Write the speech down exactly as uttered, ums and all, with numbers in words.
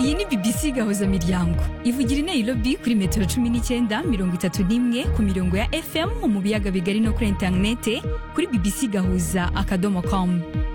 iyi ni B B C Gahuza Miryango ivugira i Nairobi kuri metero cumi n'icyenda mirongo itatu n'imwe ku mirongo ya F M mu biyaga bigari no kuri interinete kuri b b c gahuza akadomo com.